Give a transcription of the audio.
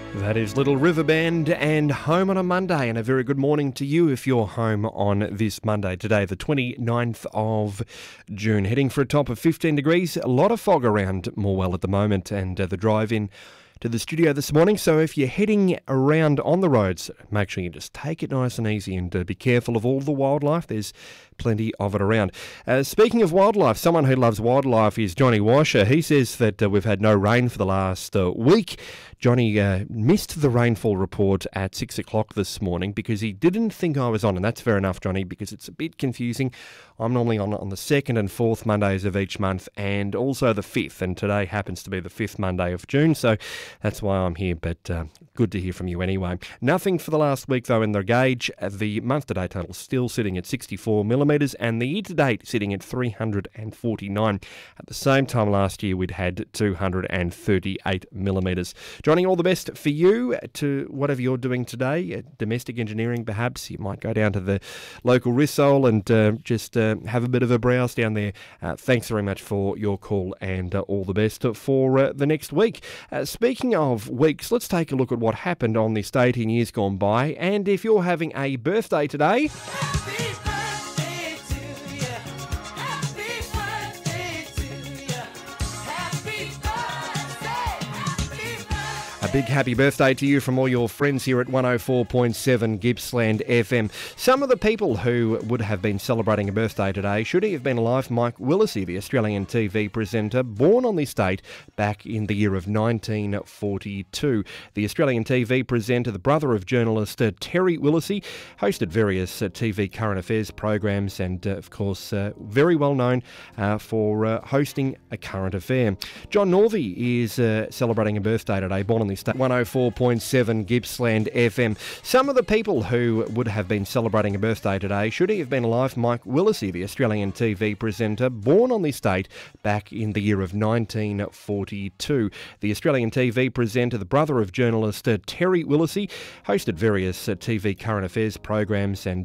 That is Little River Band and Home on a Monday, and a very good morning to you if you're home on this Monday today, the 29th of June. Heading for a top of 15 degrees, a lot of fog around Morwell at the moment, and the drive in to the studio this morning. So if you're heading around on the roads, make sure you just take it nice and easy and be careful of all the wildlife. There's plenty of it around. Speaking of wildlife, someone who loves wildlife is Johnny Washer. He says that we've had no rain for the last week. Johnny missed the rainfall report at 6 o'clock this morning because he didn't think I was on, and that's fair enough, Johnny, because it's a bit confusing. I'm normally on the second and fourth Mondays of each month, and also the 5th, and today happens to be the 5th Monday of June, so that's why I'm here, but good to hear from you anyway. Nothing for the last week, though, in the gauge. The month-to-date total still sitting at 64 millimetres, and the year-to-date sitting at 349. At the same time last year, we'd had 238 millimetres. Johnny, all the best for you to whatever you're doing today. Domestic engineering, perhaps. You might go down to the local Rissole and just have a bit of a browse down there. Thanks very much for your call, and all the best for the next week. Speaking of weeks, let's take a look at what happened on this date in years gone by. And if you're having a birthday today, a big happy birthday to you from all your friends here at 104.7 Gippsland FM. Some of the people who would have been celebrating a birthday today, should he have been alive, Mike Willesee, the Australian TV presenter, born on this date back in the year of 1942. The Australian TV presenter, the brother of journalist Terry Willesee, hosted various TV current affairs programs and, of course, very well known for hosting A Current Affair. John Northey is celebrating a birthday today, born on this day, 104.7 Gippsland FM. Some of the people who would have been celebrating a birthday today, should he have been alive, Mike Willesee, the Australian TV presenter, born on this date back in the year of 1942. The Australian TV presenter, the brother of journalist Terry Willesee, hosted various TV current affairs programs and